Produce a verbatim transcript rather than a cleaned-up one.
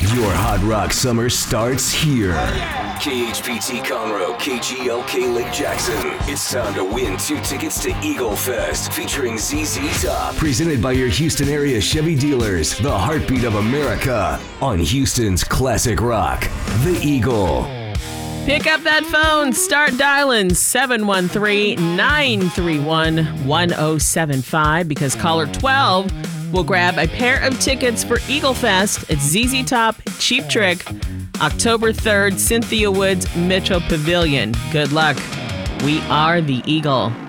Your Hot Rock summer starts here. K H P T Conroe, K G L K Lake Jackson. It's time to win two tickets to Eagle Fest featuring Z Z Top. Presented by your Houston area Chevy dealers, the heartbeat of America on Houston's classic rock, The Eagle. Pick up that phone. Start dialing seven one three, nine three one, one oh seven five because caller twelve will grab a pair of tickets for Eagle Fest at Z Z Top, Cheap Trick, October third, Cynthia Woods, Mitchell Pavilion. Good luck. We are the Eagle.